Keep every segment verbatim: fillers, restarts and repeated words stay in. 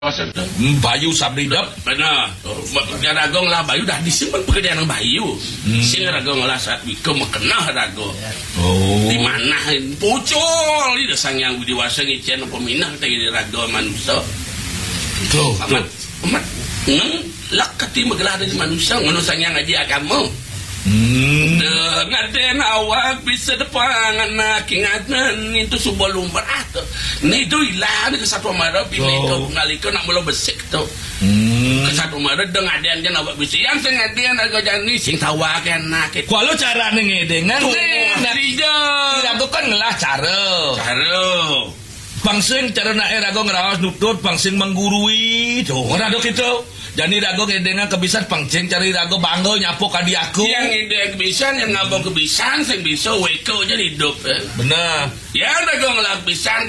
kawasan tuh. Bayu sabdi dap. Benar. Ya ragong lah Bayu dah disimpan pekerjaan ng Bayu. Hmm. Sing ragong lah saat wiko makenah rago. Oh. Di mana pucol di dasang yang diwasa ngician peminah kita di rago manusia. Tuh. Amat. Amat. Hmm. Lakati magalah dari manusia ngono sang yang ngaji agama. Hmm. Ngaden awak bisa depan anak ingatan itu sebuah lumbar atau ni itu ilah ke satu marah bila itu ngalika nak mula besik tu ke satu marah dengan ngaden jan awak bisa yang sing ngaden agak jani sing tawa kan nak kalau cara ni dengan dari je itu kan ngelah cara cara pangsing cara nak erago ngerawas nutut pangsing menggurui tu orang ada gitu. Jadi rago dengan kebisan pangcing cari rago bangga nyapo kadi aku. Yang ide kebisan yang ngabong kebisan sing bisa weko jadi hidup. Eh. Benar. Ya rago ngelak kebisan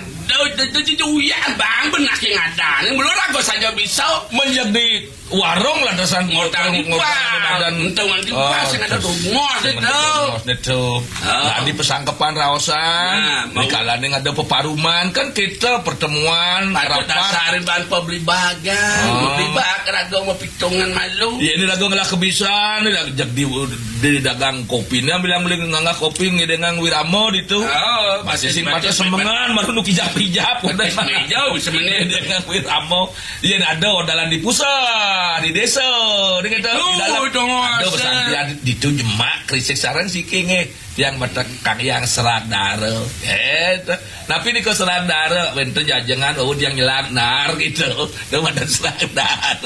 itu ya bang benak yang ada. Yang belum rago saja bisa menjadi warung lah dasar ngotang dan untungan di pas yang ada rumah itu. Itu. Tadi pesangkepan raosan. Di kalane ada peparuman kan kita pertemuan rapat. Dasarin bahan pembeli bagan, beli bagan rago mau pitungan malu. Ya ini rago ngelah kebisan, ini di, di dagang kopi nih bilang beli nggak kopi ngedengang wiramo itu. Oh, masih sing pakai semengan baru nu kijap-kijap udah jauh semennya dengan wiramo. Dia ada odalan di pusat. Di desa dengan itu di dalam ada pesantren di itu jemak krisik saran si kinge yang bertekang yang seradar eh tapi di ke seradar bentuk jajangan oh yang nyeladar gitu itu ada seradar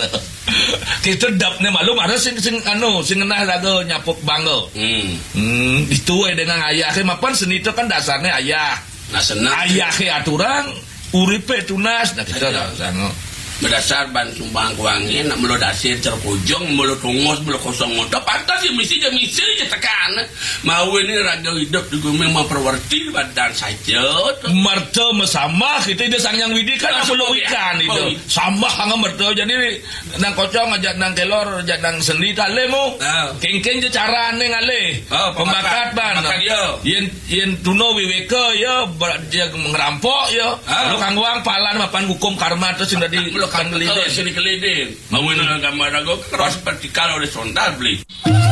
gitu dapnya malum ada sing sing anu sing ngenah lagu nyapuk bangga hmm. hmm itu dengan ayah mapan seni itu kan dasarnya ayah nah senang ayah aturan uripe tunas nah kita sango berdasar ban sumbang kuangin nak melo dasir cerpujung melo tungos melo kosong motor pantas ya misi je misi je tekan mau ini raga hidup juga memang perwarti badan saja merta mesama kita ide sang yang widi kan melo ikan itu sama hanga merta jadi nang kocong ajak nang kelor ajak nang sendi tale mo kengkeng je carane ngale pembakat ban yen yen tuno wiweke ya dia ngerampok ya lu kangwang palan mapan hukum karma terus sudah di kan kelidin sini kelidin mau ini gambar rago keras seperti kalau horizontal beli